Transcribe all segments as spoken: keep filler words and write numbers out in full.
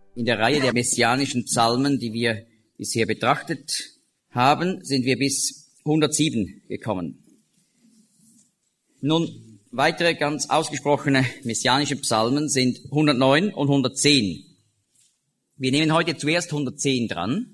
In der Reihe der messianischen Psalmen, die wir bisher betrachtet haben, sind wir bis hundertsieben gekommen. Nun, weitere ganz ausgesprochene messianische Psalmen sind hundertneun und hundertzehn. Wir nehmen heute zuerst hundertzehn dran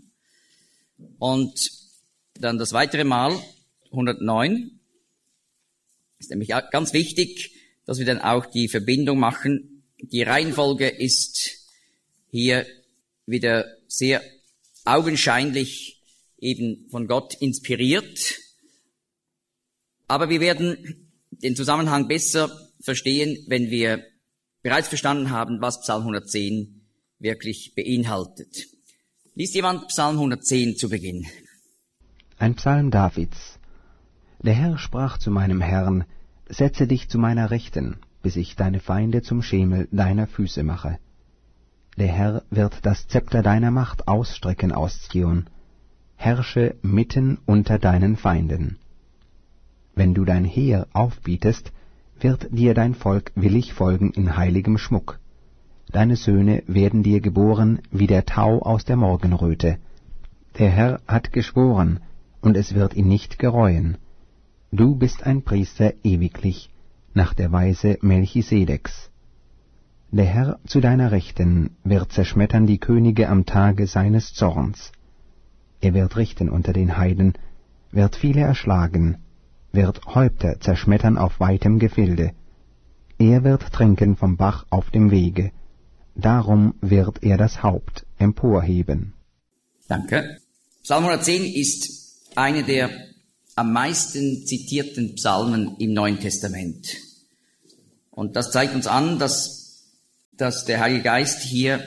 und dann das weitere Mal hundertneun. Ist nämlich ganz wichtig, dass wir dann auch die Verbindung machen. Die Reihenfolge ist hier wieder sehr augenscheinlich eben von Gott inspiriert. Aber wir werden den Zusammenhang besser verstehen, wenn wir bereits verstanden haben, was Psalm hundertzehn wirklich beinhaltet. Liest jemand Psalm hundertzehn zu Beginn? Ein Psalm Davids. Der Herr sprach zu meinem Herrn: Setze dich zu meiner Rechten, bis ich deine Feinde zum Schemel deiner Füße mache. Der Herr wird das Zepter deiner Macht ausstrecken aus Zion. Herrsche mitten unter deinen Feinden. Wenn du dein Heer aufbietest, wird dir dein Volk willig folgen in heiligem Schmuck. Deine Söhne werden dir geboren wie der Tau aus der Morgenröte. Der Herr hat geschworen, und es wird ihn nicht gereuen. Du bist ein Priester ewiglich, nach der Weise Melchisedeks. Der Herr zu deiner Rechten wird zerschmettern die Könige am Tage seines Zorns. Er wird richten unter den Heiden, wird viele erschlagen, wird Häupter zerschmettern auf weitem Gefilde. Er wird trinken vom Bach auf dem Wege, darum wird er das Haupt emporheben. Danke. Psalm hundertzehn ist eine der am meisten zitierten Psalmen im Neuen Testament. Und das zeigt uns an, dass dass der Heilige Geist hier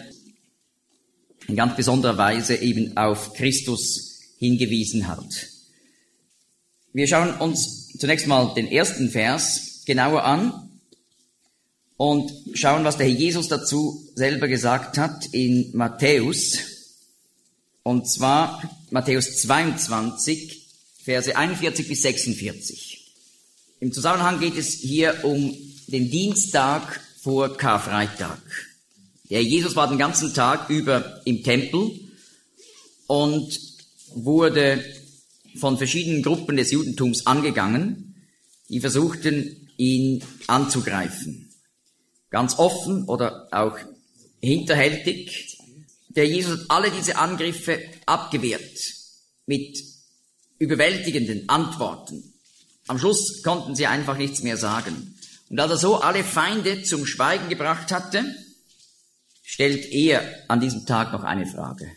in ganz besonderer Weise eben auf Christus hingewiesen hat. Wir schauen uns zunächst mal den ersten Vers genauer an und schauen, was der Herr Jesus dazu selber gesagt hat in Matthäus. Und zwar Matthäus zweiundzwanzig, Verse einundvierzig bis sechsundvierzig. Im Zusammenhang geht es hier um den Dienstag vor Karfreitag. Der Jesus war den ganzen Tag über im Tempel und wurde von verschiedenen Gruppen des Judentums angegangen, die versuchten, ihn anzugreifen. Ganz offen oder auch hinterhältig. Der Jesus hat alle diese Angriffe abgewehrt mit überwältigenden Antworten. Am Schluss konnten sie einfach nichts mehr sagen. Und als er so alle Feinde zum Schweigen gebracht hatte, stellt er an diesem Tag noch eine Frage.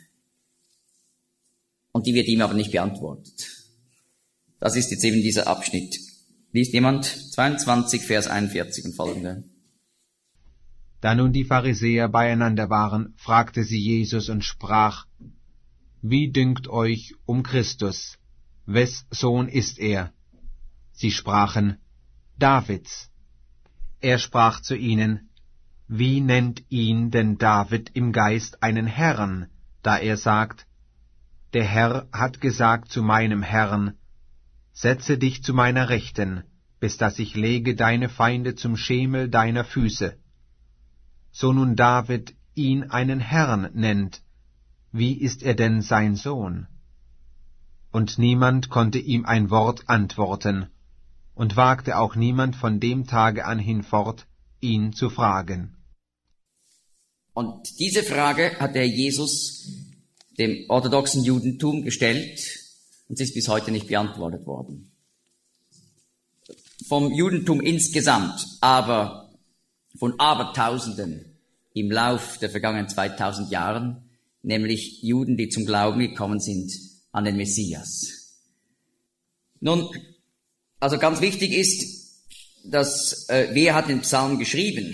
Und die wird ihm aber nicht beantwortet. Das ist jetzt eben dieser Abschnitt. Liest jemand? zweiundzwanzig, Vers einundvierzig und folgende. Da nun die Pharisäer beieinander waren, fragte sie Jesus und sprach: Wie dünkt euch um Christus? Wes Sohn ist er? Sie sprachen: Davids. Er sprach zu ihnen: Wie nennt ihn denn David im Geist einen Herrn, da er sagt: Der Herr hat gesagt zu meinem Herrn: Setze dich zu meiner Rechten, bis dass ich lege deine Feinde zum Schemel deiner Füße. So nun David ihn einen Herrn nennt, wie ist er denn sein Sohn? Und niemand konnte ihm ein Wort antworten, und wagte auch niemand von dem Tage an hinfort, ihn zu fragen. Und diese Frage hat der Jesus dem orthodoxen Judentum gestellt und sie ist bis heute nicht beantwortet worden. Vom Judentum insgesamt, aber von Abertausenden im Lauf der vergangenen zweitausend Jahren, nämlich Juden, die zum Glauben gekommen sind an den Messias. Nun, also ganz wichtig ist, dass äh, wer hat den Psalm geschrieben?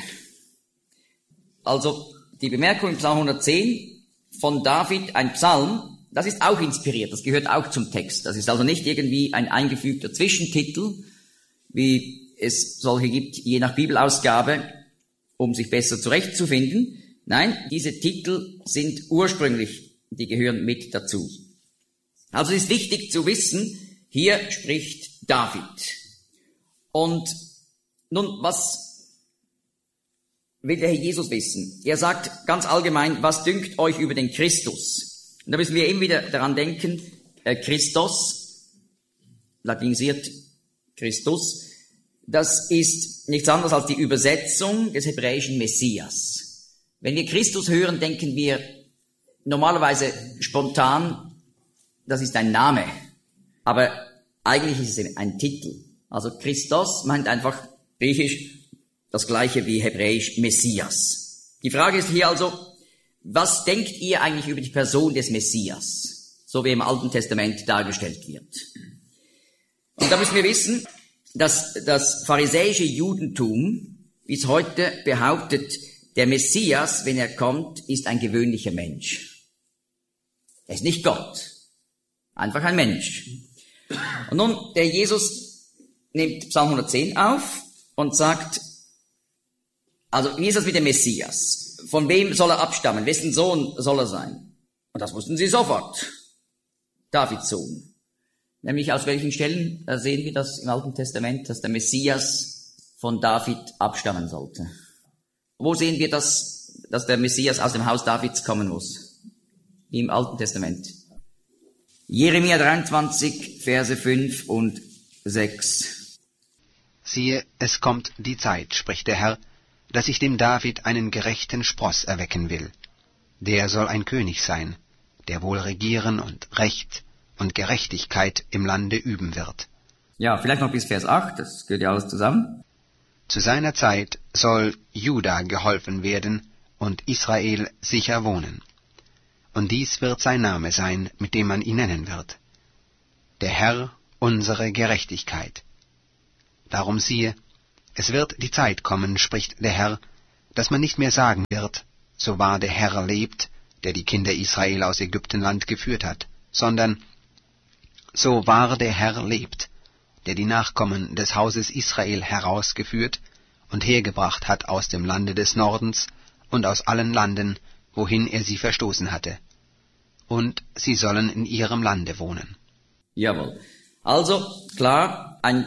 Also die Bemerkung im Psalm hundertzehn von David, ein Psalm, das ist auch inspiriert, das gehört auch zum Text. Das ist also nicht irgendwie ein eingefügter Zwischentitel, wie es solche gibt, je nach Bibelausgabe, um sich besser zurechtzufinden. Nein, diese Titel sind ursprünglich, die gehören mit dazu. Also es ist wichtig zu wissen, hier spricht David. Und nun, was will der Herr Jesus wissen? Er sagt ganz allgemein, was dünkt euch über den Christus? Und da müssen wir immer wieder daran denken, äh, Christos, latinisiert Christus, das ist nichts anderes als die Übersetzung des hebräischen Messias. Wenn wir Christus hören, denken wir normalerweise spontan, das ist ein Name. Aber eigentlich ist es ein Titel. Also Christos meint einfach griechisch das gleiche wie hebräisch Messias. Die Frage ist hier also, was denkt ihr eigentlich über die Person des Messias, so wie im Alten Testament dargestellt wird? Und da müssen wir wissen, dass das pharisäische Judentum bis heute behauptet, der Messias, wenn er kommt, ist ein gewöhnlicher Mensch. Er ist nicht Gott, einfach ein Mensch. Und nun, der Jesus nimmt Psalm hundertzehn auf und sagt, also wie ist das mit dem Messias? Von wem soll er abstammen? Wessen Sohn soll er sein? Und das wussten sie sofort. Davids Sohn. Nämlich aus welchen Stellen da sehen wir das im Alten Testament, dass der Messias von David abstammen sollte? Wo sehen wir das, dass der Messias aus dem Haus Davids kommen muss? Im Alten Testament. Jeremia dreiundzwanzig, Verse fünf und sechs. Siehe, es kommt die Zeit, spricht der Herr, dass ich dem David einen gerechten Spross erwecken will. Der soll ein König sein, der wohl regieren und Recht und Gerechtigkeit im Lande üben wird. Ja, vielleicht noch bis Vers acht, das gehört ja alles zusammen. Zu seiner Zeit soll Juda geholfen werden und Israel sicher wohnen. Und dies wird sein Name sein, mit dem man ihn nennen wird. Der Herr, unsere Gerechtigkeit. Darum siehe, es wird die Zeit kommen, spricht der Herr, dass man nicht mehr sagen wird, so wahr der Herr lebt, der die Kinder Israel aus Ägyptenland geführt hat, sondern so wahr der Herr lebt, der die Nachkommen des Hauses Israel herausgeführt und hergebracht hat aus dem Lande des Nordens und aus allen Landen, wohin er sie verstoßen hatte. Und sie sollen in ihrem Lande wohnen. Jawohl. Also, klar, ein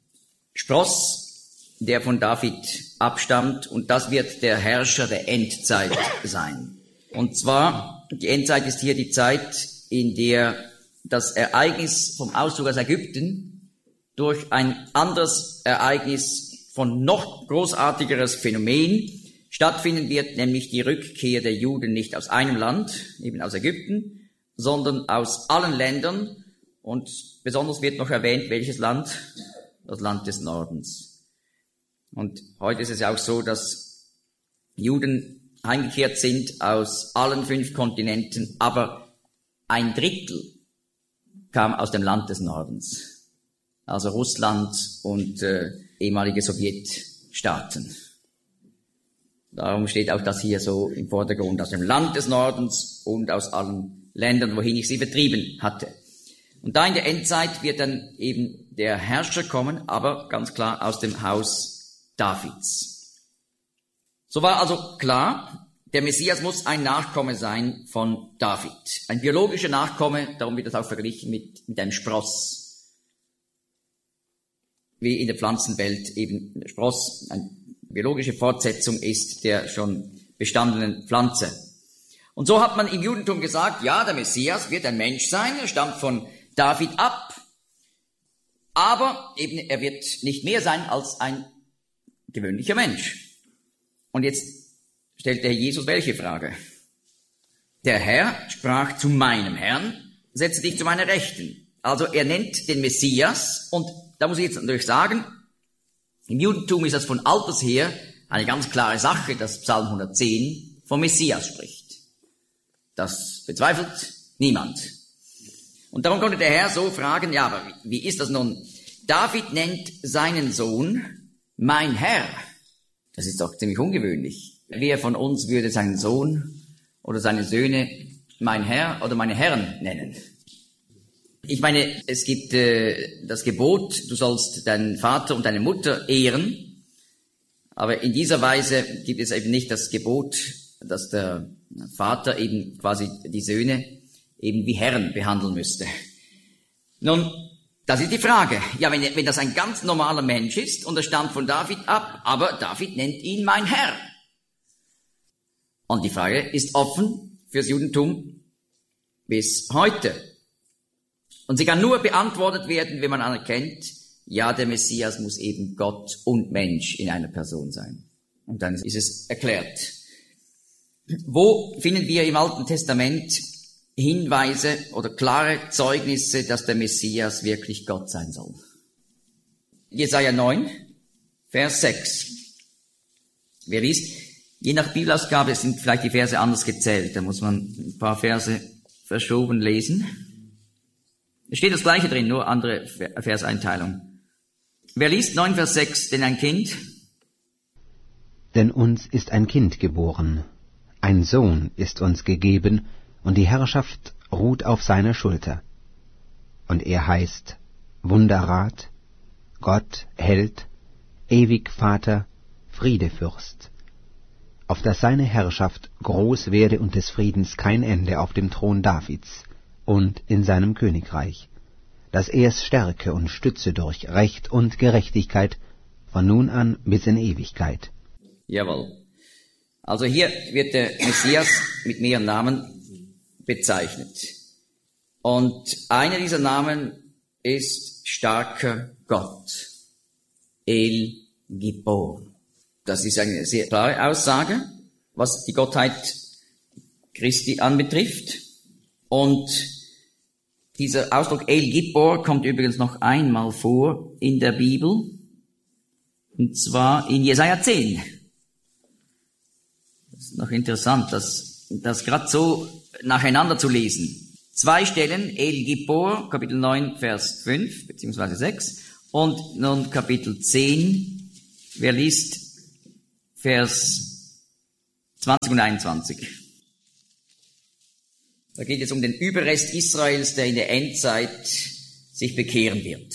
Spross, der von David abstammt, und das wird der Herrscher der Endzeit sein. Und zwar, die Endzeit ist hier die Zeit, in der das Ereignis vom Auszug aus Ägypten durch ein anderes Ereignis von noch großartigeres Phänomen stattfinden wird, nämlich die Rückkehr der Juden nicht aus einem Land, eben aus Ägypten, sondern aus allen Ländern. Und besonders wird noch erwähnt, welches Land? Das Land des Nordens. Und heute ist es ja auch so, dass Juden heimgekehrt sind aus allen fünf Kontinenten, aber ein Drittel kam aus dem Land des Nordens, also Russland und äh, ehemalige Sowjetstaaten. Darum steht auch das hier so im Vordergrund, aus dem Land des Nordens und aus allen Ländern, wohin ich sie vertrieben hatte. Und da in der Endzeit wird dann eben der Herrscher kommen, aber ganz klar aus dem Haus Davids. So war also klar, der Messias muss ein Nachkomme sein von David. Ein biologischer Nachkomme, darum wird das auch verglichen mit, mit einem Spross. Wie in der Pflanzenwelt eben der Spross eine biologische Fortsetzung ist der schon bestandenen Pflanze. Und so hat man im Judentum gesagt, ja, der Messias wird ein Mensch sein, er stammt von David ab, aber eben er wird nicht mehr sein als ein gewöhnlicher Mensch. Und jetzt stellt der Herr Jesus welche Frage? Der Herr sprach zu meinem Herrn, setze dich zu meiner Rechten. Also er nennt den Messias, und da muss ich jetzt natürlich sagen, im Judentum ist das von alters her eine ganz klare Sache, dass Psalm hundertzehn vom Messias spricht. Das bezweifelt niemand. Und darum konnte der Herr so fragen, ja, aber wie ist das nun? David nennt seinen Sohn mein Herr. Das ist doch ziemlich ungewöhnlich. Wer von uns würde seinen Sohn oder seine Söhne mein Herr oder meine Herren nennen? Ich meine, es gibt äh, das Gebot, du sollst deinen Vater und deine Mutter ehren, aber in dieser Weise gibt es eben nicht das Gebot, dass der Vater eben quasi die Söhne eben wie Herren behandeln müsste. Nun, das ist die Frage. Ja, wenn, wenn das ein ganz normaler Mensch ist und er stammt von David ab, aber David nennt ihn mein Herr. Und die Frage ist offen fürs Judentum bis heute. Und sie kann nur beantwortet werden, wenn man anerkennt, ja, der Messias muss eben Gott und Mensch in einer Person sein. Und dann ist es erklärt. Wo finden wir im Alten Testament Hinweise oder klare Zeugnisse, dass der Messias wirklich Gott sein soll? Jesaja neun, Vers sechs. Wer liest? Je nach Bibelausgabe sind vielleicht die Verse anders gezählt. Da muss man ein paar Verse verschoben lesen. Es steht das Gleiche drin, nur andere Verseinteilung. Wer liest neun, Vers sechs? Denn ein Kind? Denn uns ist ein Kind geboren, ein Sohn ist uns gegeben, und die Herrschaft ruht auf seiner Schulter. Und er heißt Wunderrat, Gott, Held, ewig Vater, Friedefürst. Auf dass seine Herrschaft groß werde und des Friedens kein Ende auf dem Thron Davids und in seinem Königreich, dass er es stärke und stütze durch Recht und Gerechtigkeit von nun an bis in Ewigkeit. Jawohl. Also hier wird der Messias mit mehreren Namen bezeichnet. Und einer dieser Namen ist starker Gott. El Gibor. Das ist eine sehr klare Aussage, was die Gottheit Christi anbetrifft. Und dieser Ausdruck El Gibor kommt übrigens noch einmal vor in der Bibel. Und zwar in Jesaja zehn. Das ist noch interessant, das, das gerade so nacheinander zu lesen. Zwei Stellen, El Gibor, Kapitel neun, Vers fünf, beziehungsweise sechs, und nun Kapitel zehn, wer liest Vers zwanzig und einundzwanzig. Da geht es um den Überrest Israels, der in der Endzeit sich bekehren wird.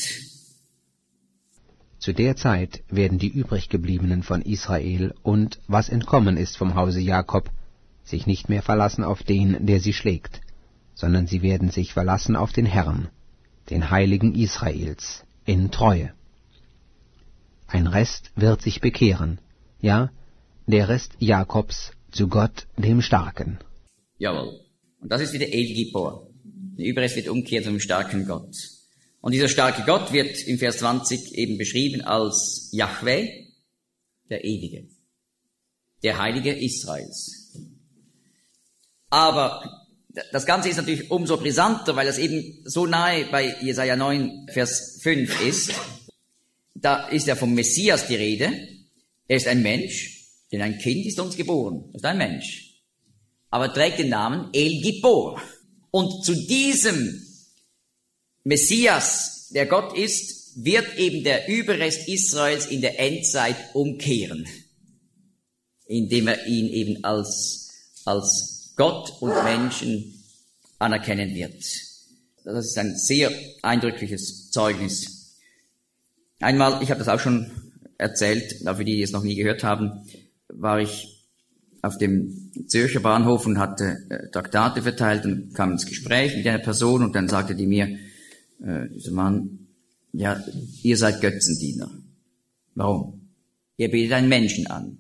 Zu der Zeit werden die übriggebliebenen von Israel und was entkommen ist vom Hause Jakob, sich nicht mehr verlassen auf den, der sie schlägt, sondern sie werden sich verlassen auf den Herrn, den Heiligen Israels, in Treue. Ein Rest wird sich bekehren, ja, der Rest Jakobs zu Gott, dem Starken. Jawohl. Und das ist wieder El Gibor. Der Überrest wird umkehren zum starken Gott. Und dieser starke Gott wird im Vers zwanzig eben beschrieben als Jahwe, der Ewige, der Heilige Israels. Aber das Ganze ist natürlich umso brisanter, weil es eben so nahe bei Jesaja neun, Vers fünf ist. Da ist ja vom Messias die Rede. Er ist ein Mensch, denn ein Kind ist uns geboren. Er ist ein Mensch. Aber trägt den Namen El Gibor. Und zu diesem Messias, der Gott ist, wird eben der Überrest Israels in der Endzeit umkehren, indem er ihn eben als, als Gott und Menschen anerkennen wird. Das ist ein sehr eindrückliches Zeugnis. Einmal, ich habe das auch schon erzählt, für die, die es noch nie gehört haben, war ich auf dem Zürcher Bahnhof und hatte äh, Traktate verteilt und kam ins Gespräch mit einer Person und dann sagte die mir, äh, dieser Mann, ja, ihr seid Götzendiener. Warum? Ihr betet einen Menschen an.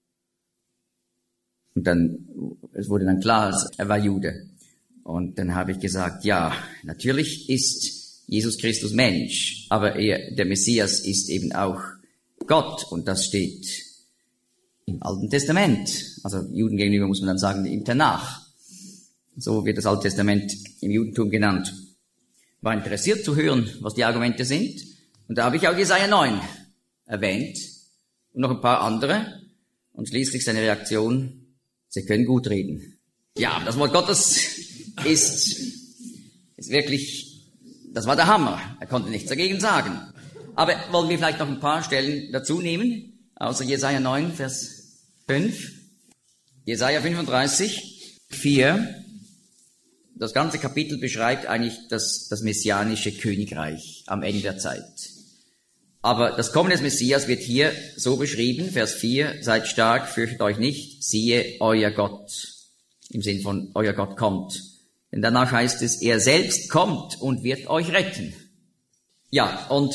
Und dann, es wurde dann klar, er war Jude. Und dann habe ich gesagt, ja, natürlich ist Jesus Christus Mensch, aber er, der Messias ist eben auch Gott und das steht im Alten Testament. Also Juden gegenüber muss man dann sagen, im Tanach. So wird das Alte Testament im Judentum genannt. War interessiert zu hören, was die Argumente sind. Und da habe ich auch Jesaja neun erwähnt und noch ein paar andere. Und schließlich seine Reaktion, Sie können gut reden. Ja, das Wort Gottes ist, ist wirklich, das war der Hammer. Er konnte nichts dagegen sagen. Aber wollen wir vielleicht noch ein paar Stellen dazu nehmen? Außer Jesaja neun, Vers fünf. Jesaja fünfunddreißig, vier. Das ganze Kapitel beschreibt eigentlich das, das messianische Königreich am Ende der Zeit. Aber das Kommen des Messias wird hier so beschrieben, Vers vier, seid stark, fürchtet euch nicht, siehe, euer Gott, im Sinn von, euer Gott kommt. Denn danach heißt es, er selbst kommt und wird euch retten. Ja, und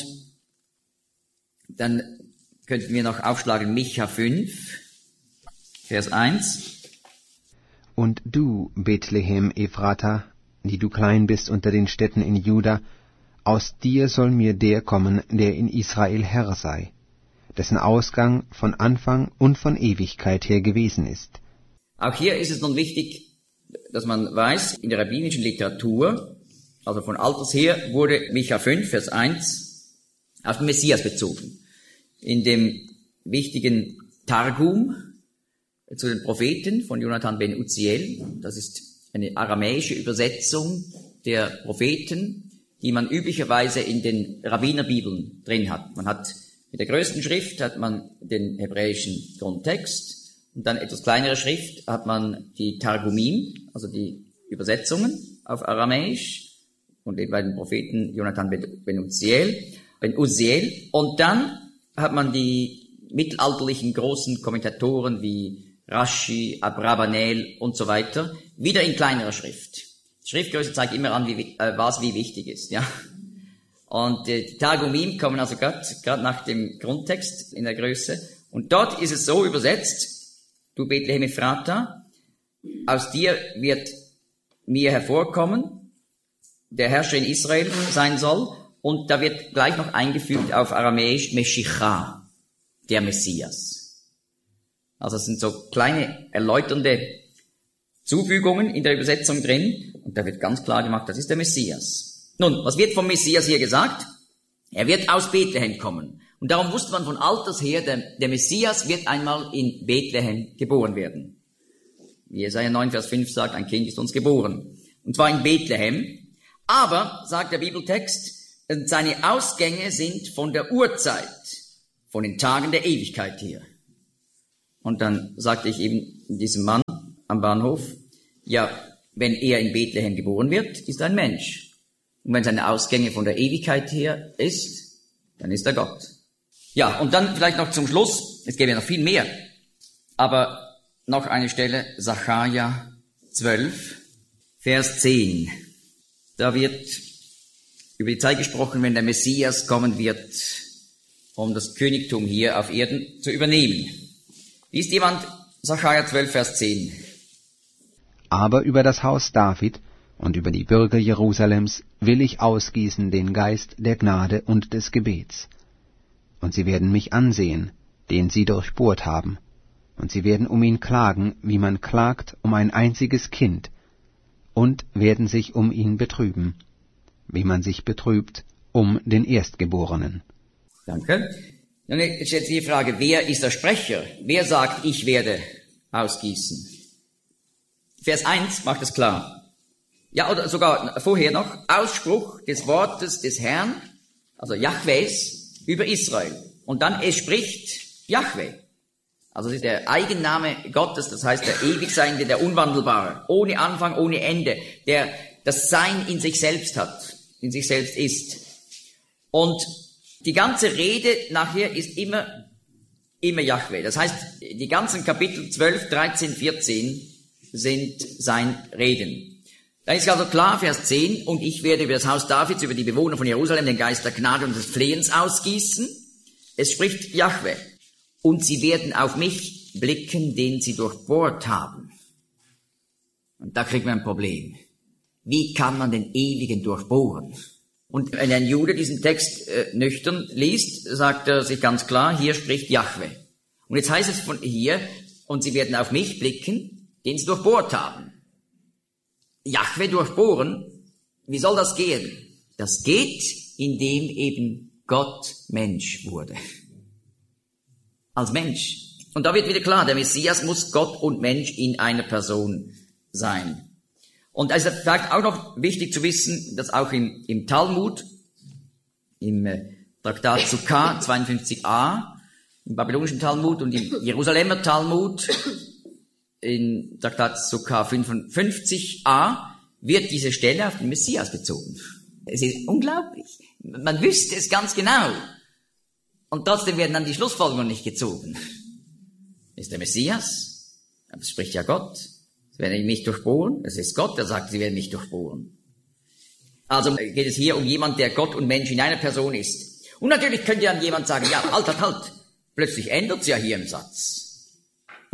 dann könnten wir noch aufschlagen Micha fünf, Vers eins. Und du, Bethlehem Ephrata, die du klein bist unter den Städten in Juda, aus dir soll mir der kommen, der in Israel Herr sei, dessen Ausgang von Anfang und von Ewigkeit her gewesen ist. Auch hier ist es nun wichtig, dass man weiß, in der rabbinischen Literatur, also von alters her, wurde Micha fünf, Vers eins, auf den Messias bezogen. In dem wichtigen Targum zu den Propheten von Jonathan ben Uziel, das ist eine aramäische Übersetzung der Propheten, die man üblicherweise in den Rabbinerbibeln drin hat. Man hat mit der größten Schrift hat man den hebräischen Grundtext und dann etwas kleinere Schrift hat man die Targumim, also die Übersetzungen auf Aramäisch und eben bei den Propheten Jonathan ben Uziel, ben Uziel und dann hat man die mittelalterlichen großen Kommentatoren wie Rashi, Abravanel und so weiter, wieder in kleinerer Schrift. Die Schriftgröße zeigt immer an, wie, äh, was wie wichtig ist, ja. Und äh, die Targumim kommen also gerade nach dem Grundtext in der Größe. Und dort ist es so übersetzt, du Bethlehem Ephrata, aus dir wird mir hervorkommen, der Herrscher in Israel sein soll. Und da wird gleich noch eingefügt auf Aramäisch Meshicha, der Messias. Also es sind so kleine erläuternde Zufügungen in der Übersetzung drin. Und da wird ganz klar gemacht, das ist der Messias. Nun, was wird vom Messias hier gesagt? Er wird aus Bethlehem kommen. Und darum wusste man von alters her, der, der Messias wird einmal in Bethlehem geboren werden. Wie Jesaja neun, Vers fünf sagt, ein Kind ist uns geboren. Und zwar in Bethlehem. Aber, sagt der Bibeltext, seine Ausgänge sind von der Urzeit, von den Tagen der Ewigkeit her. Und dann sagte ich eben diesem Mann am Bahnhof, ja, wenn er in Bethlehem geboren wird, ist er ein Mensch. Und wenn seine Ausgänge von der Ewigkeit her ist, dann ist er Gott. Ja, und dann vielleicht noch zum Schluss, es gäbe ja noch viel mehr, aber noch eine Stelle, Sacharja zwölf, Vers zehn. Da wird über die Zeit gesprochen, wenn der Messias kommen wird, um das Königtum hier auf Erden zu übernehmen. Liest jemand Sacharja zwölf, Vers zehn? Aber über das Haus David und über die Bürger Jerusalems will ich ausgießen den Geist der Gnade und des Gebets. Und sie werden mich ansehen, den sie durchbohrt haben, und sie werden um ihn klagen, wie man klagt um ein einziges Kind, und werden sich um ihn betrüben, wie man sich betrübt um den Erstgeborenen. Danke. Nun jetzt stellt sich die Frage, wer ist der Sprecher? Wer sagt, ich werde ausgießen? Vers eins macht es klar. Ja, oder sogar vorher noch, Ausspruch des Wortes des Herrn, also Jahwes, über Israel. Und dann, es spricht Jahwe. Also es ist der Eigenname Gottes, das heißt der Ewigseiende, der Unwandelbare, ohne Anfang, ohne Ende, der das Sein in sich selbst hat, in sich selbst ist. Und die ganze Rede nachher ist immer, immer Jahwe. Das heißt, die ganzen Kapitel zwölf, dreizehn, vierzehn sind sein Reden. Da ist also klar, Vers zehn, und ich werde über das Haus Davids, über die Bewohner von Jerusalem, den Geist der Gnade und des Flehens ausgießen. Es spricht Jahwe. Und sie werden auf mich blicken, den sie durchbohrt haben. Und da kriegt man ein Problem. Wie kann man den Ewigen durchbohren? Und wenn ein Jude diesen Text äh, nüchtern liest, sagt er sich ganz klar, hier spricht Jahwe. Und jetzt heißt es von hier, und sie werden auf mich blicken, den sie durchbohrt haben. Jahwe durchbohren, wie soll das gehen? Das geht, indem eben Gott Mensch wurde. Als Mensch. Und da wird wieder klar, der Messias muss Gott und Mensch in einer Person sein. Und es ist vielleicht auch noch wichtig zu wissen, dass auch im, im Talmud, im äh, Traktat Sukkah zweiundfünfzig a, im babylonischen Talmud und im Jerusalemer Talmud, in Traktat Sukkah fünfundfünfzig a, wird diese Stelle auf den Messias bezogen. Es ist unglaublich. Man wüsste es ganz genau. Und trotzdem werden dann die Schlussfolgerungen nicht gezogen. Ist der Messias? Das spricht ja Gott. Sie werden mich durchbohren. Es ist Gott, der sagt, sie werden mich durchbohren. Also geht es hier um jemand, der Gott und Mensch in einer Person ist. Und natürlich könnte dann jemand sagen, ja, halt, halt, halt. Plötzlich ändert es ja hier im Satz.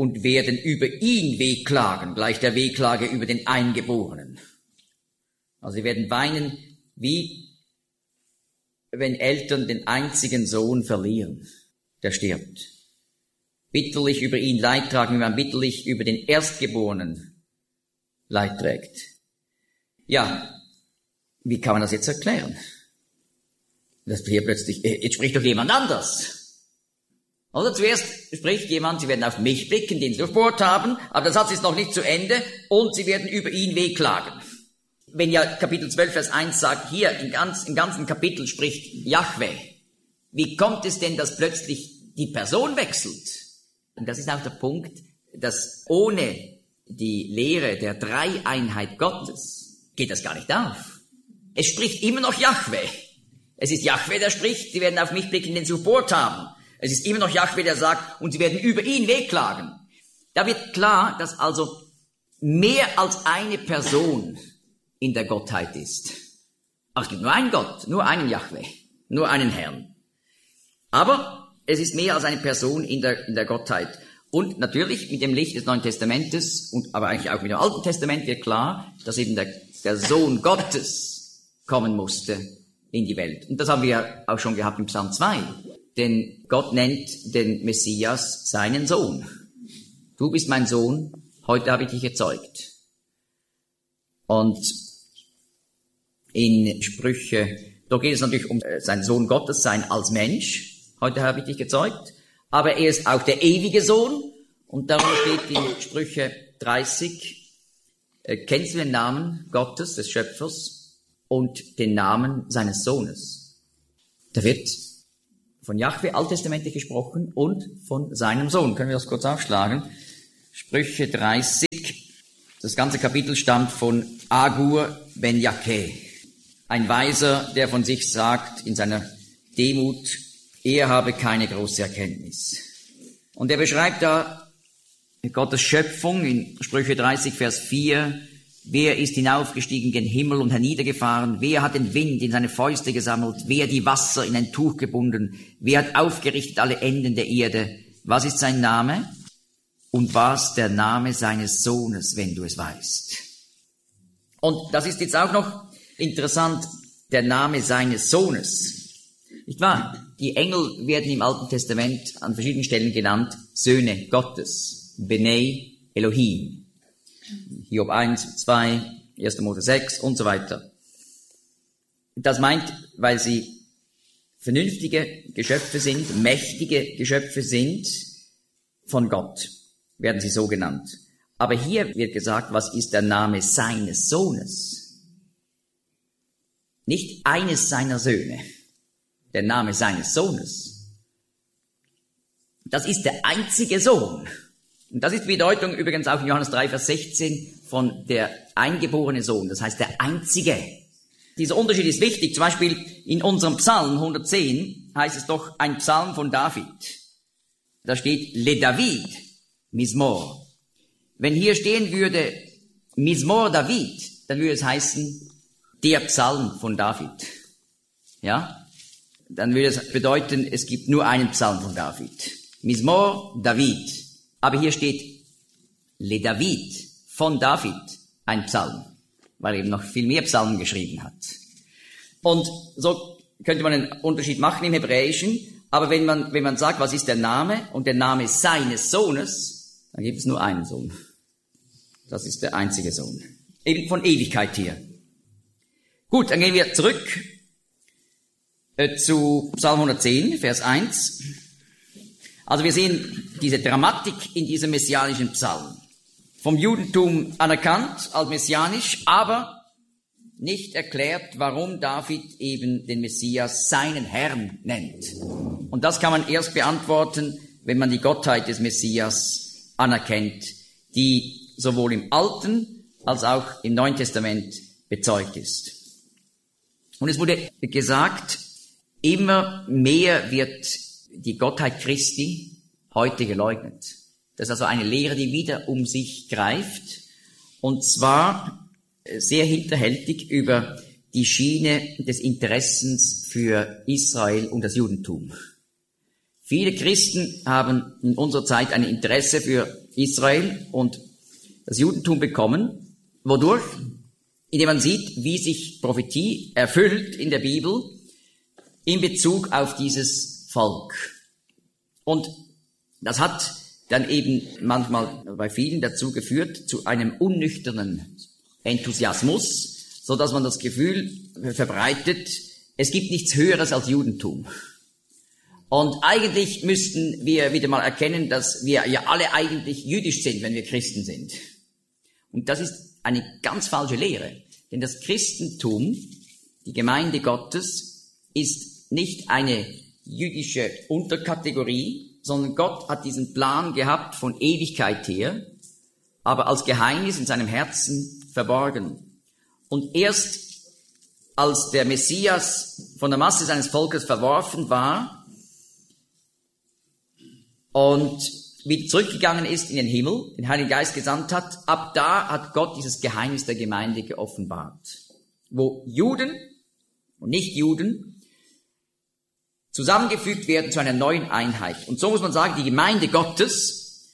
und werden über ihn wehklagen, gleich der Wehklage über den Eingeborenen. Also sie werden weinen, wie wenn Eltern den einzigen Sohn verlieren, der stirbt. Bitterlich über ihn Leid tragen, wie man bitterlich über den Erstgeborenen Leid trägt. Ja, wie kann man das jetzt erklären? Das hier plötzlich, jetzt spricht doch jemand anders. Oder zuerst spricht jemand, sie werden auf mich blicken, den sie durchbohrt haben, aber der Satz ist noch nicht zu Ende, und sie werden über ihn wehklagen. Wenn ja Kapitel zwölf, Vers eins sagt, hier im, ganz, im ganzen Kapitel spricht Jahwe, wie kommt es denn, dass plötzlich die Person wechselt? Und das ist auch der Punkt, dass ohne die Lehre der Dreieinheit Gottes geht das gar nicht auf. Es spricht immer noch Jahwe. Es ist Jahwe, der spricht, sie werden auf mich blicken, den sie durchbohrt haben. Es ist immer noch Jahwe, der sagt, und sie werden über ihn wehklagen. Da wird klar, dass also mehr als eine Person in der Gottheit ist. Ach, es gibt nur einen Gott, nur einen Jahwe, nur einen Herrn. Aber es ist mehr als eine Person in der, in der Gottheit. Und natürlich mit dem Licht des Neuen Testamentes, und aber eigentlich auch mit dem Alten Testament wird klar, dass eben der, der Sohn Gottes kommen musste in die Welt. Und das haben wir auch schon gehabt im Psalm zwei. Denn Gott nennt den Messias seinen Sohn. Du bist mein Sohn, heute habe ich dich gezeugt. Und in Sprüche, da geht es natürlich um sein Sohn Gottes sein als Mensch. Heute habe ich dich gezeugt. Aber er ist auch der ewige Sohn. Und darum steht in Sprüche dreißig, äh, kennst du den Namen Gottes, des Schöpfers, und den Namen seines Sohnes? Da wird von Jahwe alttestamentlich gesprochen und von seinem Sohn. Können wir das kurz aufschlagen? Sprüche dreißig, das ganze Kapitel stammt von Agur ben Jakeh. Ein Weiser, der von sich sagt, in seiner Demut, er habe keine große Erkenntnis. Und er beschreibt da Gottes Schöpfung in Sprüche dreißig, Vers vier. Wer ist hinaufgestiegen gen Himmel und herniedergefahren? Wer hat den Wind in seine Fäuste gesammelt? Wer die Wasser in ein Tuch gebunden? Wer hat aufgerichtet alle Enden der Erde? Was ist sein Name? Und was der Name seines Sohnes, wenn du es weißt? Und das ist jetzt auch noch interessant, der Name seines Sohnes. Nicht wahr? Die Engel werden im Alten Testament an verschiedenen Stellen genannt Söhne Gottes, Benei Elohim. Hiob eins, zwei, erster Mose sechs und so weiter. Das meint, weil sie vernünftige Geschöpfe sind, mächtige Geschöpfe sind von Gott, werden sie so genannt. Aber hier wird gesagt, was ist der Name seines Sohnes? Nicht eines seiner Söhne, der Name seines Sohnes. Das ist der einzige Sohn. Und das ist die Bedeutung übrigens auch in Johannes drei, Vers sechzehn von der eingeborene Sohn, das heißt der Einzige. Dieser Unterschied ist wichtig. Zum Beispiel in unserem Psalm hundertzehn heißt es doch ein Psalm von David. Da steht Le David, Mismor. Wenn hier stehen würde Mismor David, dann würde es heißen der Psalm von David. Ja? Dann würde es bedeuten, es gibt nur einen Psalm von David. Mismor David. Aber hier steht Le David, von David, ein Psalm, weil er eben noch viel mehr Psalmen geschrieben hat. Und so könnte man einen Unterschied machen im Hebräischen, aber wenn man, wenn man sagt, was ist der Name und der Name seines Sohnes, dann gibt es nur einen Sohn. Das ist der einzige Sohn. Eben von Ewigkeit her. Gut, dann gehen wir zurück äh, zu Psalm hundertzehn, Vers eins. Also wir sehen diese Dramatik in diesem messianischen Psalm. Vom Judentum anerkannt als messianisch, aber nicht erklärt, warum David eben den Messias seinen Herrn nennt. Und das kann man erst beantworten, wenn man die Gottheit des Messias anerkennt, die sowohl im Alten als auch im Neuen Testament bezeugt ist. Und es wurde gesagt, immer mehr wird die Gottheit Christi heute geleugnet. Das ist also eine Lehre, die wieder um sich greift, und zwar sehr hinterhältig über die Schiene des Interessens für Israel und das Judentum. Viele Christen haben in unserer Zeit ein Interesse für Israel und das Judentum bekommen. Wodurch? Indem man sieht, wie sich Prophetie erfüllt in der Bibel in Bezug auf dieses Volk. Und das hat dann eben manchmal bei vielen dazu geführt, zu einem unnüchternen Enthusiasmus, so dass man das Gefühl verbreitet, es gibt nichts Höheres als Judentum. Und eigentlich müssten wir wieder mal erkennen, dass wir ja alle eigentlich jüdisch sind, wenn wir Christen sind. Und das ist eine ganz falsche Lehre. Denn das Christentum, die Gemeinde Gottes, ist nicht eine jüdische Unterkategorie, sondern Gott hat diesen Plan gehabt von Ewigkeit her, aber als Geheimnis in seinem Herzen verborgen. Und erst als der Messias von der Masse seines Volkes verworfen war und wieder zurückgegangen ist in den Himmel, den Heiligen Geist gesandt hat, ab da hat Gott dieses Geheimnis der Gemeinde geoffenbart, wo Juden und Nichtjuden zusammengefügt werden zu einer neuen Einheit. Und so muss man sagen, die Gemeinde Gottes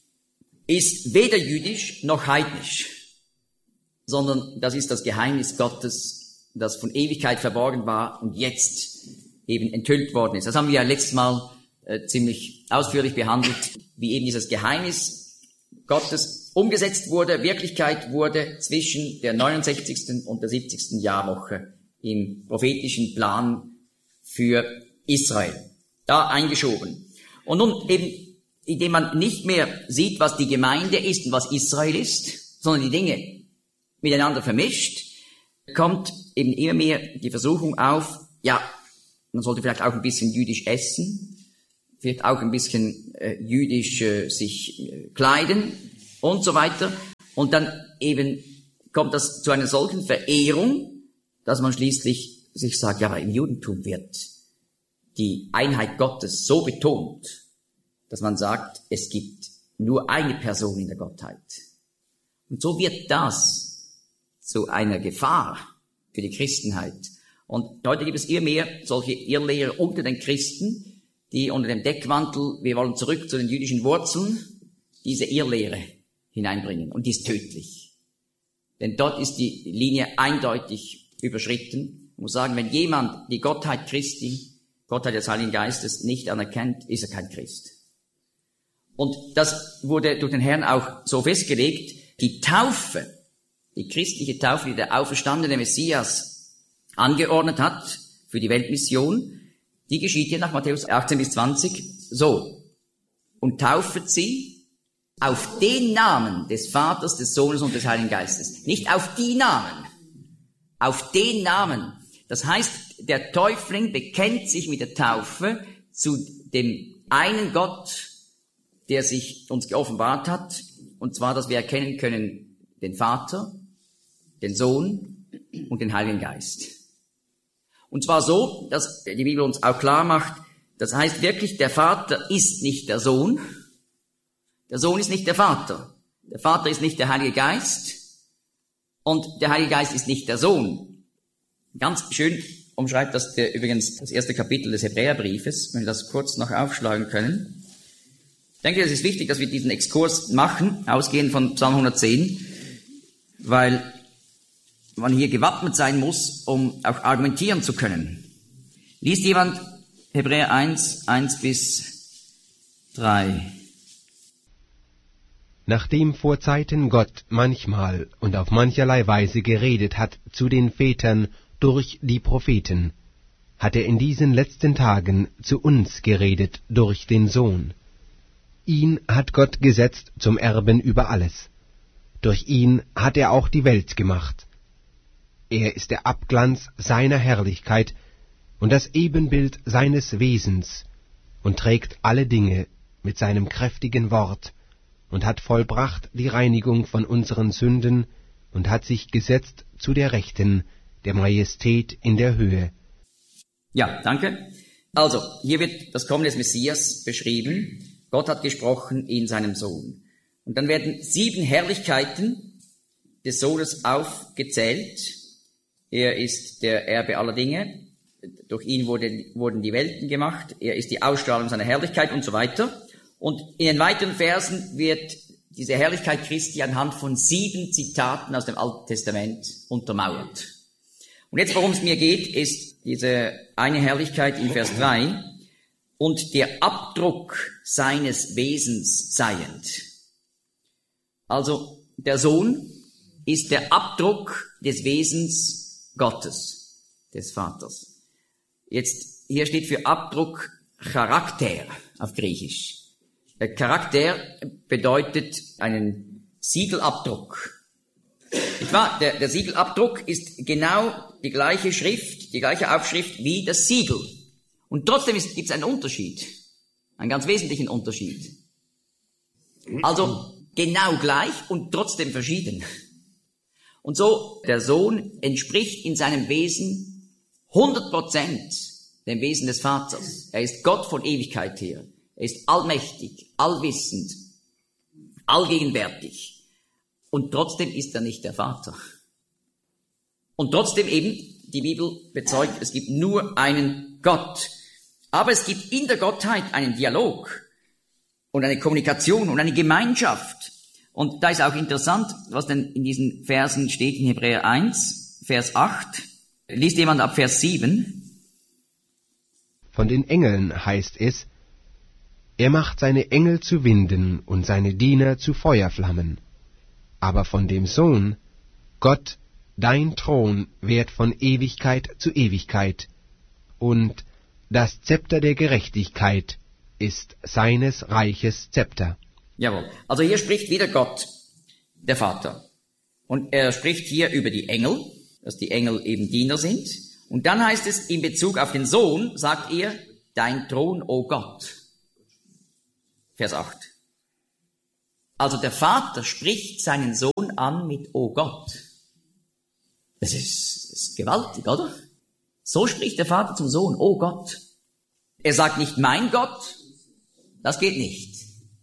ist weder jüdisch noch heidnisch, sondern das ist das Geheimnis Gottes, das von Ewigkeit verborgen war und jetzt eben enthüllt worden ist. Das haben wir ja letztes Mal äh, ziemlich ausführlich behandelt, wie eben dieses Geheimnis Gottes umgesetzt wurde, Wirklichkeit wurde zwischen der neunundsechzigsten und der siebzigsten Jahrwoche im prophetischen Plan für Israel, da eingeschoben. Und nun eben, indem man nicht mehr sieht, was die Gemeinde ist und was Israel ist, sondern die Dinge miteinander vermischt, kommt eben immer mehr die Versuchung auf, ja, man sollte vielleicht auch ein bisschen jüdisch essen, vielleicht auch ein bisschen äh, jüdisch äh, sich äh, kleiden und so weiter. Und dann eben kommt das zu einer solchen Verehrung, dass man schließlich sich sagt, ja, aber im Judentum wird die Einheit Gottes so betont, dass man sagt, es gibt nur eine Person in der Gottheit. Und so wird das zu einer Gefahr für die Christenheit. Und heute gibt es immer mehr solche Irrlehrer unter den Christen, die unter dem Deckmantel, wir wollen zurück zu den jüdischen Wurzeln, diese Irrlehre hineinbringen. Und die ist tödlich. Denn dort ist die Linie eindeutig überschritten. Ich muss sagen, wenn jemand die Gottheit Christi, Gottheit des Heiligen Geistes nicht anerkennt, ist er kein Christ. Und das wurde durch den Herrn auch so festgelegt, die Taufe, die christliche Taufe, die der auferstandene Messias angeordnet hat für die Weltmission, die geschieht hier nach Matthäus achtzehn bis zwanzig so. Und taufet sie auf den Namen des Vaters, des Sohnes und des Heiligen Geistes. Nicht auf die Namen, auf den Namen. Das heißt, der Täufling bekennt sich mit der Taufe zu dem einen Gott, der sich uns geoffenbart hat, und zwar, dass wir erkennen können den Vater, den Sohn und den Heiligen Geist. Und zwar so, dass die Bibel uns auch klar macht, das heißt wirklich, der Vater ist nicht der Sohn, der Sohn ist nicht der Vater, der Vater ist nicht der Heilige Geist und der Heilige Geist ist nicht der Sohn. Ganz schön umschreibt das der, übrigens das erste Kapitel des Hebräerbriefes, wenn wir das kurz noch aufschlagen können. Ich denke, es ist wichtig, dass wir diesen Exkurs machen, ausgehend von Psalm hundertzehn, weil man hier gewappnet sein muss, um auch argumentieren zu können. Liest jemand Hebräer eins, eins bis drei. Nachdem vor Zeiten Gott manchmal und auf mancherlei Weise geredet hat zu den Vätern durch die Propheten, hat er in diesen letzten Tagen zu uns geredet durch den Sohn. Ihn hat Gott gesetzt zum Erben über alles. Durch ihn hat er auch die Welt gemacht. Er ist der Abglanz seiner Herrlichkeit und das Ebenbild seines Wesens und trägt alle Dinge mit seinem kräftigen Wort und hat vollbracht die Reinigung von unseren Sünden und hat sich gesetzt zu der Rechten der Majestät in der Höhe. Ja, danke. Also, hier wird das Kommen des Messias beschrieben. Gott hat gesprochen in seinem Sohn. Und dann werden sieben Herrlichkeiten des Sohnes aufgezählt. Er ist der Erbe aller Dinge. Durch ihn wurde, wurden die Welten gemacht. Er ist die Ausstrahlung seiner Herrlichkeit und so weiter. Und in den weiteren Versen wird diese Herrlichkeit Christi anhand von sieben Zitaten aus dem Alten Testament untermauert. Und jetzt, worum es mir geht, ist diese eine Herrlichkeit in Vers drei. Und der Abdruck seines Wesens seiend. Also der Sohn ist der Abdruck des Wesens Gottes, des Vaters. Jetzt, hier steht für Abdruck Charakter auf Griechisch. Der Charakter bedeutet einen Siegelabdruck. Nicht wahr? Der, der Siegelabdruck ist genau die gleiche Schrift, die gleiche Aufschrift wie das Siegel. Und trotzdem gibt es einen Unterschied, einen ganz wesentlichen Unterschied. Also genau gleich und trotzdem verschieden. Und so, der Sohn entspricht in seinem Wesen hundert Prozent dem Wesen des Vaters. Er ist Gott von Ewigkeit her. Er ist allmächtig, allwissend, allgegenwärtig. Und trotzdem ist er nicht der Vater. Und trotzdem eben, die Bibel bezeugt, es gibt nur einen Gott. Aber es gibt in der Gottheit einen Dialog und eine Kommunikation und eine Gemeinschaft. Und da ist auch interessant, was denn in diesen Versen steht in Hebräer eins, Vers acht. Liest jemand ab Vers sieben? Von den Engeln heißt es, er macht seine Engel zu Winden und seine Diener zu Feuerflammen. Aber von dem Sohn, Gott, dein Thron währt von Ewigkeit zu Ewigkeit, und das Zepter der Gerechtigkeit ist seines Reiches Zepter. Jawohl. Also hier spricht wieder Gott, der Vater. Und er spricht hier über die Engel, dass die Engel eben Diener sind. Und dann heißt es, in Bezug auf den Sohn, sagt er, dein Thron, o Gott. Vers acht. Also der Vater spricht seinen Sohn an mit o Gott. Das ist, das ist gewaltig, oder? So spricht der Vater zum Sohn, oh Gott. Er sagt nicht, mein Gott, das geht nicht.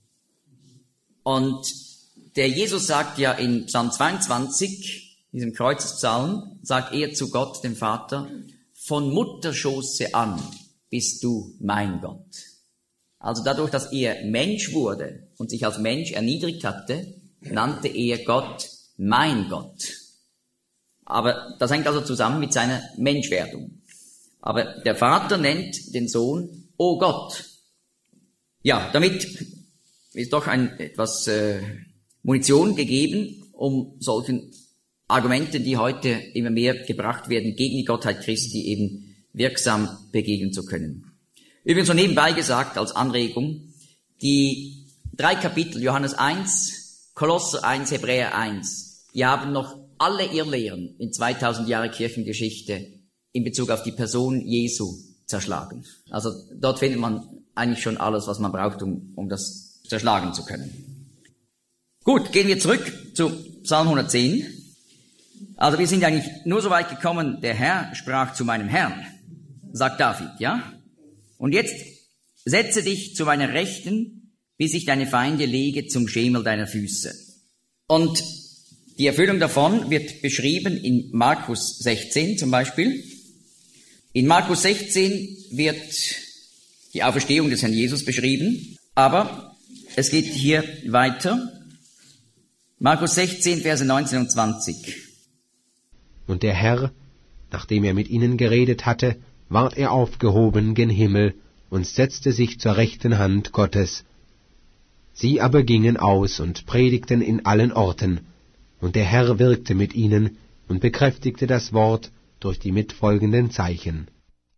Und der Jesus sagt ja in Psalm zweiundzwanzig, diesem Kreuzespsalm, sagt er zu Gott, dem Vater, von Mutterschoße an bist du mein Gott. Also dadurch, dass er Mensch wurde und sich als Mensch erniedrigt hatte, nannte er Gott mein Gott. Aber das hängt also zusammen mit seiner Menschwerdung. Aber der Vater nennt den Sohn, o Gott. Ja, damit ist doch ein, etwas äh, Munition gegeben, um solchen Argumenten, die heute immer mehr gebracht werden, gegen die Gottheit Christi eben wirksam begegnen zu können. Übrigens so nebenbei gesagt, als Anregung, die drei Kapitel, Johannes eins, Kolosser eins, Hebräer eins, die haben noch alle Irrlehren in zweitausend Jahre Kirchengeschichte in Bezug auf die Person Jesu zerschlagen. Also dort findet man eigentlich schon alles, was man braucht, um, um das zerschlagen zu können. Gut, gehen wir zurück zu Psalm hundertzehn. Also wir sind eigentlich nur so weit gekommen, der Herr sprach zu meinem Herrn, sagt David, ja? Und jetzt setze dich zu meiner Rechten, bis ich deine Feinde lege zum Schemel deiner Füße. Und die Erfüllung davon wird beschrieben in Markus sechzehn zum Beispiel. In Markus sechzehn wird die Auferstehung des Herrn Jesus beschrieben, aber es geht hier weiter. Markus sechzehn, Verse neunzehn und zwanzig. Und der Herr, nachdem er mit ihnen geredet hatte, ward er aufgehoben gen Himmel und setzte sich zur rechten Hand Gottes. Sie aber gingen aus und predigten in allen Orten, und der Herr wirkte mit ihnen und bekräftigte das Wort durch die mitfolgenden Zeichen.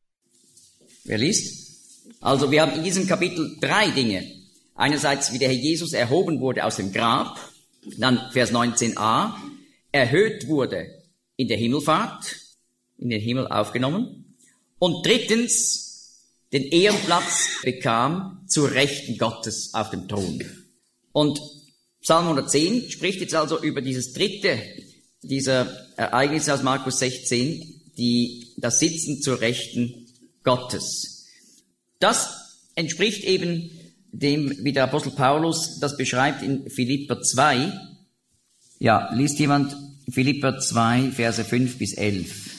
Wer liest? Also wir haben in diesem Kapitel drei Dinge. Einerseits, wie der Herr Jesus erhoben wurde aus dem Grab, dann Vers neunzehn a, erhöht wurde in der Himmelfahrt, in den Himmel aufgenommen, und drittens, den Ehrenplatz bekam zur Rechten Gottes auf dem Thron. Und Psalm hundertzehn spricht jetzt also über dieses dritte dieser Ereignisse aus Markus sechzehn, die das Sitzen zur Rechten Gottes. Das entspricht eben dem, wie der Apostel Paulus das beschreibt in Philipper zwei. Ja, liest jemand Philipper zwei, Verse fünf bis elf.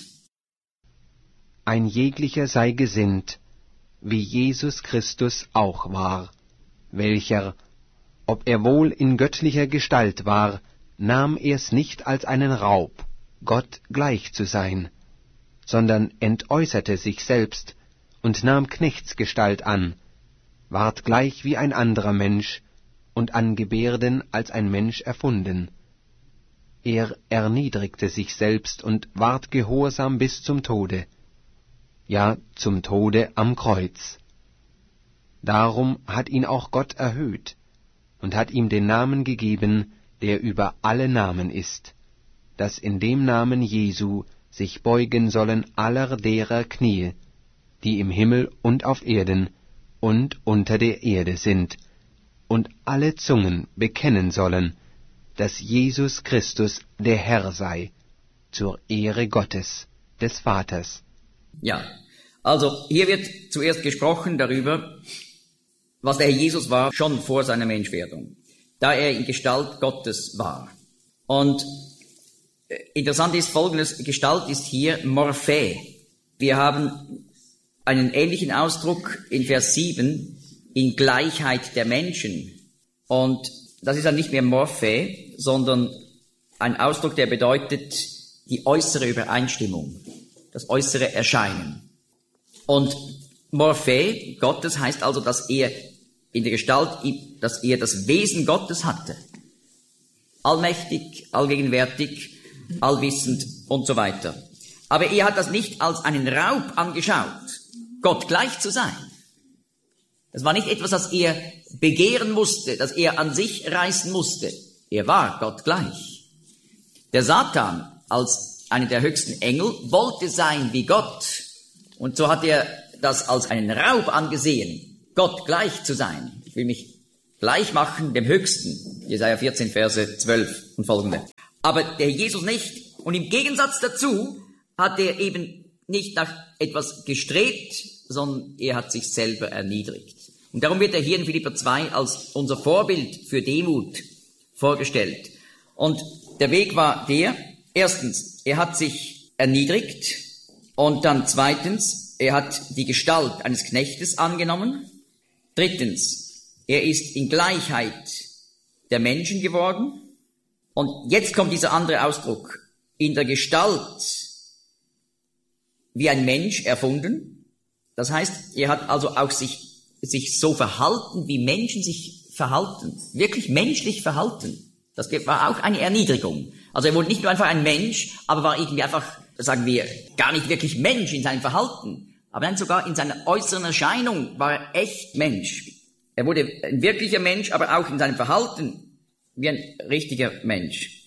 Ein jeglicher sei gesinnt, wie Jesus Christus auch war, welcher, ob er wohl in göttlicher Gestalt war, nahm er's nicht als einen Raub, Gott gleich zu sein, sondern entäußerte sich selbst und nahm Knechtsgestalt an, ward gleich wie ein anderer Mensch und an Gebärden als ein Mensch erfunden. Er erniedrigte sich selbst und ward gehorsam bis zum Tode, ja, zum Tode am Kreuz. Darum hat ihn auch Gott erhöht und hat ihm den Namen gegeben, der über alle Namen ist, dass in dem Namen Jesu sich beugen sollen aller derer Knie, die im Himmel und auf Erden und unter der Erde sind, und alle Zungen bekennen sollen, dass Jesus Christus der Herr sei, zur Ehre Gottes, des Vaters. Ja, also hier wird zuerst gesprochen darüber, was der Herr Jesus war, schon vor seiner Menschwerdung, da er in Gestalt Gottes war. Und interessant ist Folgendes: Gestalt ist hier Morphe. Wir haben einen ähnlichen Ausdruck in Vers sieben, in Gleichheit der Menschen. Und das ist dann nicht mehr Morphe, sondern ein Ausdruck, der bedeutet die äußere Übereinstimmung, das äußere Erscheinen. Und Morphe Gottes heißt also, dass er in der Gestalt, dass er das Wesen Gottes hatte. Allmächtig, allgegenwärtig, allwissend und so weiter. Aber er hat das nicht als einen Raub angeschaut, Gott gleich zu sein. Das war nicht etwas, das er begehren musste, das er an sich reißen musste. Er war Gott gleich. Der Satan als einer der höchsten Engel wollte sein wie Gott. Und so hat er das als einen Raub angesehen, Gott gleich zu sein. Ich will mich gleich machen dem Höchsten. Jesaja vierzehn, Verse zwölf und folgende. Aber der Jesus nicht. Und im Gegensatz dazu hat er eben nicht nach etwas gestrebt, sondern er hat sich selber erniedrigt. Und darum wird er hier in Philipper zwei als unser Vorbild für Demut vorgestellt. Und der Weg war der: Erstens, er hat sich erniedrigt, und dann zweitens, er hat die Gestalt eines Knechtes angenommen. Drittens, er ist in Gleichheit der Menschen geworden. Und jetzt kommt dieser andere Ausdruck: in der Gestalt wie ein Mensch erfunden. Das heißt, er hat also auch sich, sich so verhalten, wie Menschen sich verhalten. Wirklich menschlich verhalten. Das war auch eine Erniedrigung. Also er wurde nicht nur einfach ein Mensch, aber war irgendwie einfach, sagen wir, gar nicht wirklich Mensch in seinem Verhalten. Aber dann sogar in seiner äußeren Erscheinung war er echt Mensch. Er wurde ein wirklicher Mensch, aber auch in seinem Verhalten wie ein richtiger Mensch.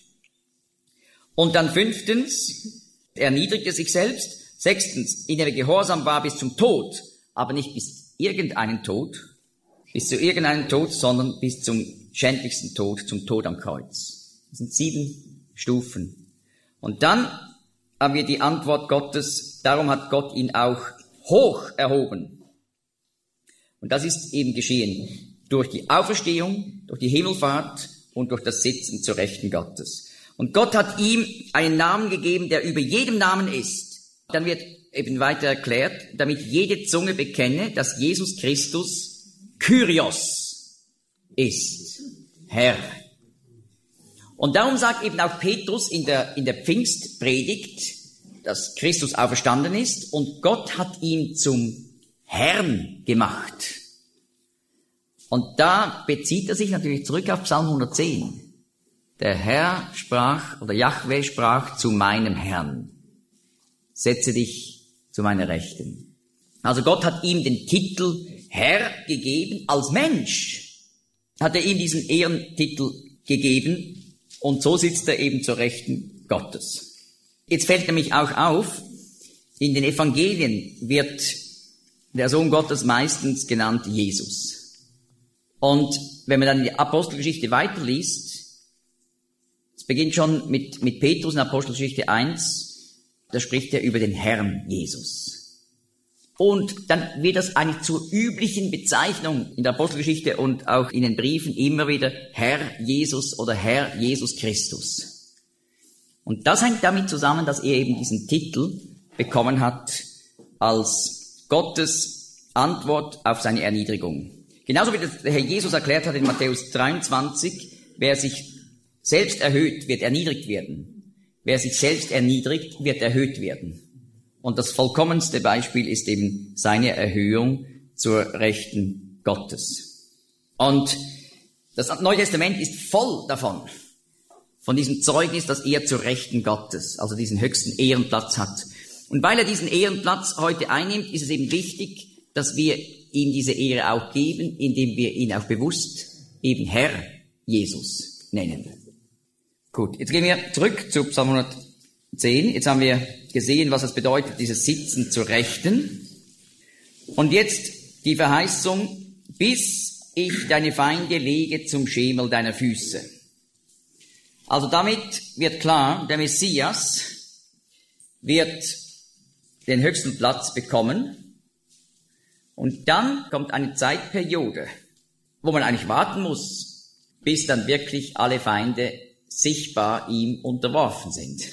Und dann fünftens, er erniedrigte sich selbst. Sechstens, in der er gehorsam war bis zum Tod, aber nicht bis irgendeinen Tod, bis zu irgendeinem Tod, sondern bis zum schändlichsten Tod, zum Tod am Kreuz. Das sind sieben Stufen. Und dann haben wir die Antwort Gottes: Darum hat Gott ihn auch hoch erhoben. Und das ist eben geschehen durch die Auferstehung, durch die Himmelfahrt und durch das Sitzen zur Rechten Gottes. Und Gott hat ihm einen Namen gegeben, der über jedem Namen ist. Dann wird eben weiter erklärt, damit jede Zunge bekenne, dass Jesus Christus Kyrios ist, Herr. Und darum sagt eben auch Petrus in der, in der Pfingstpredigt, dass Christus auferstanden ist und Gott hat ihn zum Herrn gemacht. Und da bezieht er sich natürlich zurück auf Psalm hundertzehn. Der Herr sprach, oder Jahwe sprach zu meinem Herrn: Setze dich zu meiner Rechten. Also Gott hat ihm den Titel Herr gegeben. Als Mensch hat er ihm diesen Ehrentitel gegeben. Und so sitzt er eben zur Rechten Gottes. Jetzt fällt nämlich auch auf, in den Evangelien wird der Sohn Gottes meistens genannt Jesus. Und wenn man dann die Apostelgeschichte weiterliest, es beginnt schon mit, mit Petrus in Apostelgeschichte eins, da spricht er über den Herrn Jesus. Und dann wird das eigentlich zur üblichen Bezeichnung in der Apostelgeschichte und auch in den Briefen immer wieder Herr Jesus oder Herr Jesus Christus. Und das hängt damit zusammen, dass er eben diesen Titel bekommen hat als Gottes Antwort auf seine Erniedrigung. Genauso wie das der Herr Jesus erklärt hat in Matthäus dreiundzwanzig, wer sich selbst erhöht, wird erniedrigt werden. Wer sich selbst erniedrigt, wird erhöht werden. Und das vollkommenste Beispiel ist eben seine Erhöhung zur Rechten Gottes. Und das Neue Testament ist voll davon, von diesem Zeugnis, dass er zur Rechten Gottes, also diesen höchsten Ehrenplatz hat. Und weil er diesen Ehrenplatz heute einnimmt, ist es eben wichtig, dass wir ihm diese Ehre auch geben, indem wir ihn auch bewusst eben Herr Jesus nennen. Gut, jetzt gehen wir zurück zu Psalm hundertzehn. Jetzt haben wir gesehen, was es bedeutet, dieses Sitzen zur Rechten. Und jetzt die Verheißung, bis ich deine Feinde lege zum Schemel deiner Füße. Also damit wird klar, der Messias wird den höchsten Platz bekommen. Und dann kommt eine Zeitperiode, wo man eigentlich warten muss, bis dann wirklich alle Feinde sichtbar ihm unterworfen sind.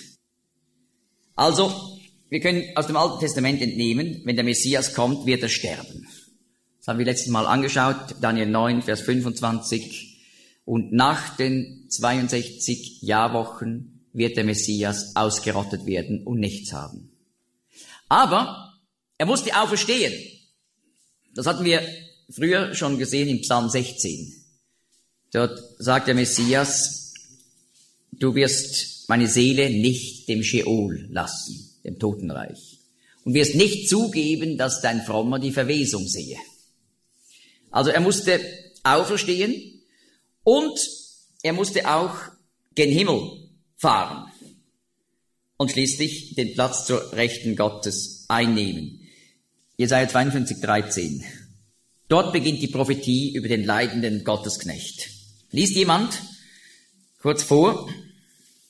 Also, wir können aus dem Alten Testament entnehmen, wenn der Messias kommt, wird er sterben. Das haben wir letztes Mal angeschaut, Daniel neun, Vers fünfundzwanzig. Und nach den zweiundsechzig Jahrwochen wird der Messias ausgerottet werden und nichts haben. Aber er musste auferstehen. Das hatten wir früher schon gesehen im Psalm sechzehn. Dort sagt der Messias, du wirst meine Seele nicht dem Scheol lassen, dem Totenreich, und wirst nicht zugeben, dass dein Frommer die Verwesung sehe. Also er musste auferstehen und er musste auch gen Himmel fahren und schließlich den Platz zur Rechten Gottes einnehmen. Jesaja zweiundfünfzig, dreizehn. Dort beginnt die Prophetie über den leidenden Gottesknecht. Liest jemand kurz vor?